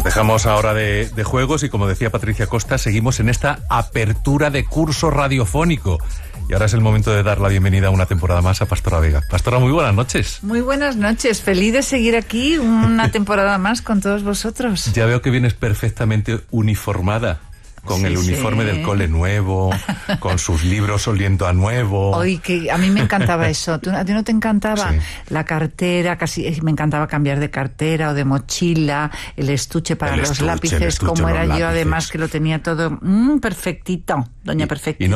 Dejamos ahora de juegos y, como decía Patricia Costa, seguimos en esta apertura de curso radiofónico. Y ahora es el momento de dar la bienvenida a una temporada más a Pastora Vega. Pastora, muy buenas noches. Muy buenas noches. Feliz de seguir aquí una temporada más con todos vosotros. Ya veo que vienes perfectamente uniformada. Con el uniforme del cole nuevo, con sus libros oliendo a nuevo. Oye, que a mí me encantaba eso. ¿A ti no te encantaba? Sí. La cartera, casi me encantaba cambiar de cartera o de mochila, el estuche para los lápices, como era yo, además que lo tenía todo perfectito, doña Perfectita.